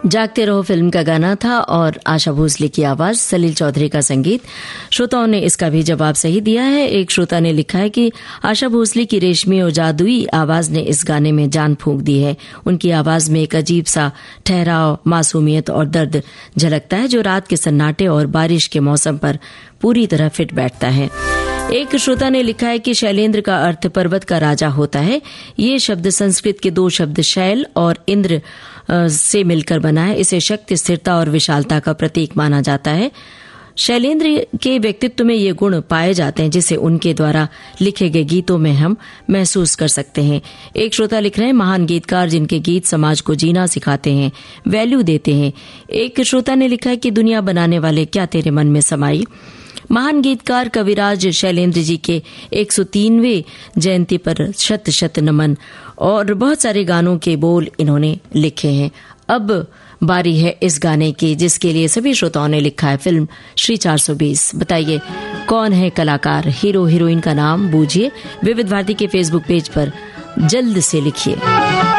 जागते रहो फिल्म का गाना था और आशा भोसले की आवाज, सलील चौधरी का संगीत। श्रोताओं ने इसका भी जवाब सही दिया है। एक श्रोता ने लिखा है कि आशा भोसले की रेशमी और जादुई आवाज ने इस गाने में जान फूंक दी है। उनकी आवाज में एक अजीब सा ठहराव, मासूमियत और दर्द झलकता है जो रात के सन्नाटे और बारिश के मौसम पर पूरी तरह फिट बैठता है। एक श्रोता ने लिखा है कि शैलेंद्र का अर्थ पर्वत का राजा होता है। ये शब्द संस्कृत के दो शब्द शैल और इंद्र से मिलकर बना है। इसे शक्ति, स्थिरता और विशालता का प्रतीक माना जाता है। शैलेंद्र के व्यक्तित्व में ये गुण पाए जाते हैं जिसे उनके द्वारा लिखे गए गीतों में हम महसूस कर सकते हैं। एक श्रोता लिख रहे हैं, महान गीतकार जिनके गीत समाज को जीना सिखाते हैं, वैल्यू देते हैं। एक श्रोता ने लिखा है कि दुनिया बनाने वाले क्या तेरे मन में समाई। महान गीतकार कविराज शैलेंद्र जी के 103वें जयंती पर शत शत नमन। और बहुत सारे गानों के बोल इन्होंने लिखे हैं। अब बारी है इस गाने की जिसके लिए सभी श्रोताओं ने लिखा है, फिल्म श्री 420। बताइए कौन है कलाकार, हीरो हीरोइन का नाम बूझिए। विविध भारती के फेसबुक पेज पर जल्द से लिखिए।